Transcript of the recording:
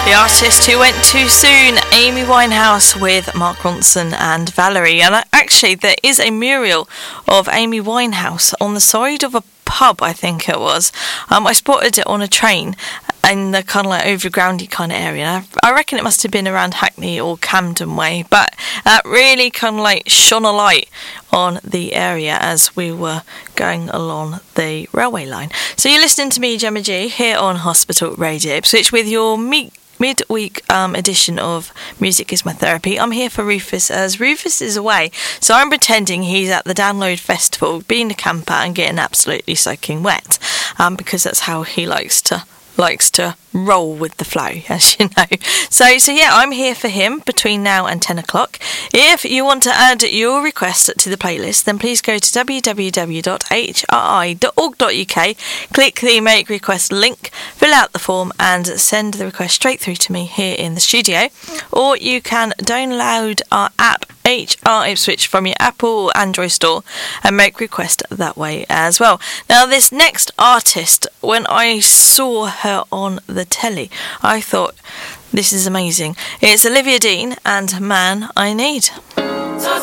The artist who went too soon, Amy Winehouse with Mark Ronson and Valerie. And actually, there is a mural of Amy Winehouse on the side of a pub, I think it was. I spotted it on a train in the kind of like overgroundy kind of area. I reckon it must have been around Hackney or Camden Way, but that really kind of like shone a light on the area as we were going along the railway line. So you're listening to me, Gemma G, here on Hospital Radio Ipswich with your midweek edition of Music Is My Therapy. I'm here for Rufus as Rufus is away, so I'm pretending he's at the Download Festival being a camper and getting absolutely soaking wet, because that's how he likes to roll with the flow, as you know. So yeah, I'm here for him between now and 10 o'clock. If you want to add your request to the playlist, then please go to www.hri.org.uk, click the Make Request link, fill out the form and send the request straight through to me here in the studio. Or you can download our app HR Ipswich from your Apple or Android store and make request that way as well. Now, this next artist, when I saw her on the telly, I thought, this is amazing. It's Olivia Dean and Man I Need. So